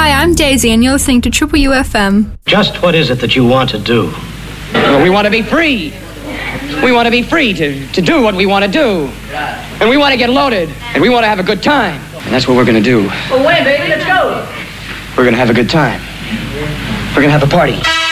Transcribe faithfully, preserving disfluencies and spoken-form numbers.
Hi, I'm Daisy, and you're listening to Triple U F M. Just what is it that you want to do? Well, we want to be free. We want to be free to, to do what we want to do. And we want to get loaded. And we want to have a good time. And that's what we're going to do. Well, wait, baby, let's go. We're going to have a good time. We're going to have a party.